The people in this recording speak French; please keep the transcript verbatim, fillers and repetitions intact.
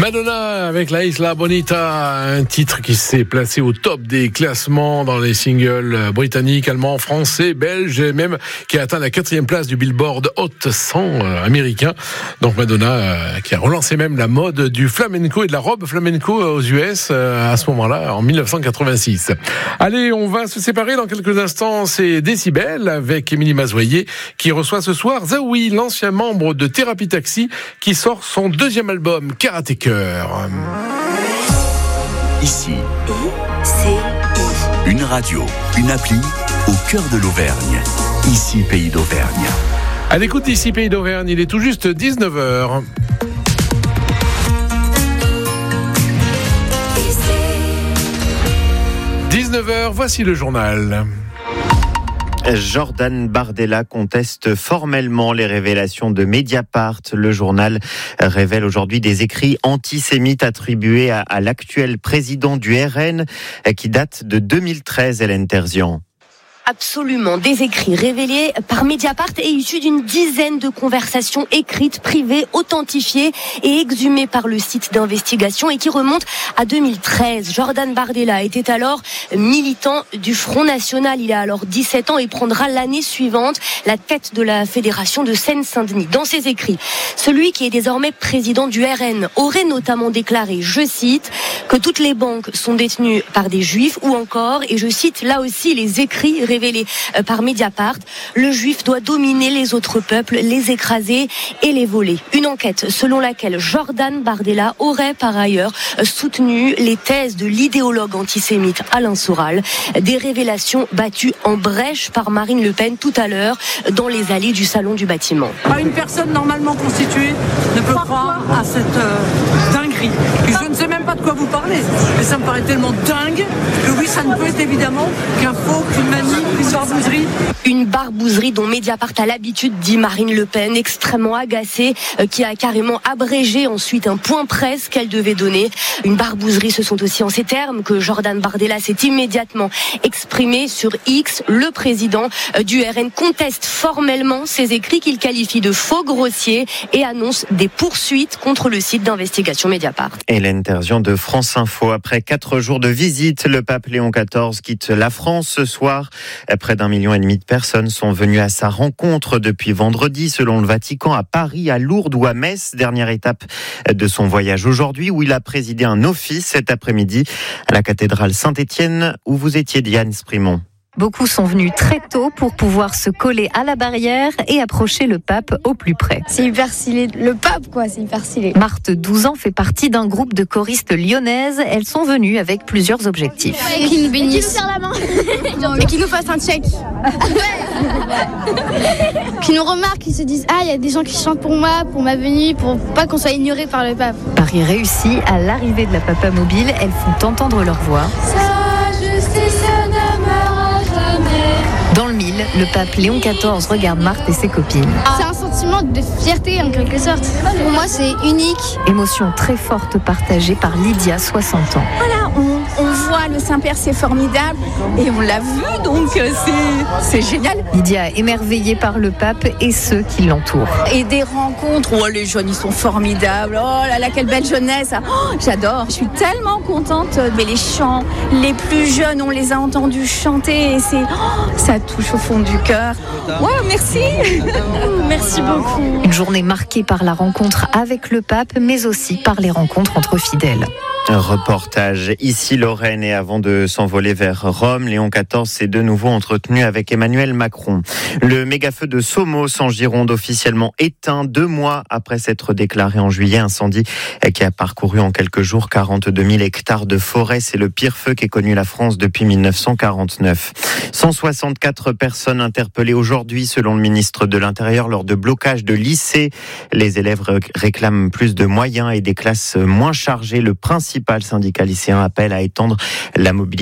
Madonna avec La Isla Bonita, un titre qui s'est placé au top des classements dans les singles britanniques, allemands, français, belges et même qui a atteint la quatrième place du Billboard Hot cent américain. Donc Madonna euh, qui a relancé même la mode du flamenco et de la robe flamenco aux U S euh, à ce moment-là, en dix-neuf cent quatre-vingt-six. Allez, on va se séparer dans quelques instants. C'est Décibel avec Émilie Mazoyer qui reçoit ce soir Zaoui, l'ancien membre de Thérapie Taxi, qui sort son deuxième album, Karaté Cœur. Ici, une radio, une appli au cœur de l'Auvergne. Ici, Pays d'Auvergne. À l'écoute d'ici, Pays d'Auvergne, il est tout juste dix-neuf heures. dix-neuf heures, voici le journal. Jordan Bardella conteste formellement les révélations de Mediapart. Le journal révèle aujourd'hui des écrits antisémites attribués à, à l'actuel président du R N qui datent de deux mille treize, Hélène Terzian. Absolument, des écrits révélés par Mediapart et issus d'une dizaine de conversations écrites, privées, authentifiées et exhumées par le site d'investigation et qui remontent à deux mille treize. Jordan Bardella était alors militant du Front National. Il a alors dix-sept ans et prendra l'année suivante la tête de la Fédération de Seine-Saint-Denis. Dans ses écrits, celui qui est désormais président du R N aurait notamment déclaré, je cite, que toutes les banques sont détenues par des juifs ou encore, et je cite là aussi les écrits révélé par Mediapart, le juif doit dominer les autres peuples, les écraser et les voler. Une enquête selon laquelle Jordan Bardella aurait par ailleurs soutenu les thèses de l'idéologue antisémite Alain Soral. Des révélations battues en brèche par Marine Le Pen tout à l'heure dans les allées du salon du bâtiment. Une personne normalement constituée ne peut croire à cette euh, dinguerie. Et je ne sais même pas de quoi vous parlez. Mais ça me paraît tellement dingue que oui, ça ne peut être évidemment qu'un faux, qu'une manie. Une barbouzerie. Une barbouzerie dont Mediapart a l'habitude, dit Marine Le Pen, extrêmement agacée, euh, qui a carrément abrégé ensuite un point presse qu'elle devait donner. Une barbouzerie, ce sont aussi en ces termes que Jordan Bardella s'est immédiatement exprimé sur X. Le président euh, du R N conteste formellement ces écrits qu'il qualifie de faux grossiers et annonce des poursuites contre le site d'investigation Mediapart. Hélène Terzian de France Info. Après quatre jours de visite, le pape Léon quatorze quitte la France ce soir. Près d'un million et demi de personnes sont venues à sa rencontre depuis vendredi, selon le Vatican, à Paris, à Lourdes ou à Metz. Dernière étape de son voyage aujourd'hui, où il a présidé un office cet après-midi à la cathédrale Saint-Étienne, où vous étiez, Diane Sprimont. Beaucoup sont venus très tôt pour pouvoir se coller à la barrière et approcher le pape au plus près. C'est hyper stylé. Le pape, quoi, c'est hyper stylé. Marthe, douze ans, fait partie d'un groupe de choristes lyonnaises. Elles sont venues avec plusieurs objectifs. Et qui nous bénissent. Qui nous serre la main. Et qui nous fassent un check. Qui nous remarquent, qui se disent, ah, il y a des gens qui chantent pour moi, pour ma venue, pour pas qu'on soit ignoré par le pape. Paris réussi. À l'arrivée de la Papa Mobile, elles font entendre leur voix. Sa justice ne meurt. Dans le mille, le pape Léon quatorze regarde Marthe et ses copines. C'est un sentiment de fierté en quelque sorte. Pour moi, c'est unique. Émotion très forte partagée par Lydia, soixante ans. Voilà, on, on voit le Saint-Père, c'est formidable. Et on l'a vu, donc c'est, c'est génial. Lydia, émerveillée par le pape et ceux qui l'entourent. Et des rencontres, oh les jeunes, ils sont formidables. Oh là là, quelle belle jeunesse. Oh, j'adore. Je suis tellement contente. Mais les chants, les plus jeunes, on les a entendus chanter et c'est... Oh, ça touche au fond du cœur. Ouais, merci. Merci beaucoup. Une journée marquée par la rencontre avec le pape, mais aussi par les rencontres entre fidèles. Un reportage ici Lorraine, et avant de s'envoler vers Rome, Léon quatorze s'est de nouveau entretenu avec Emmanuel Macron. Le méga-feu de Somos en Gironde officiellement éteint deux mois après s'être déclaré en juillet. Incendie qui a parcouru en quelques jours quarante-deux mille hectares de forêt. C'est le pire feu qu'ait connu la France depuis dix-neuf cent quarante-neuf. cent soixante-quatre personnes interpellées aujourd'hui selon le ministre de l'Intérieur lors de blocages de lycées. Les élèves réclament plus de moyens et des classes moins chargées. Le principal syndicat lycéen appelle à étendre la mobilité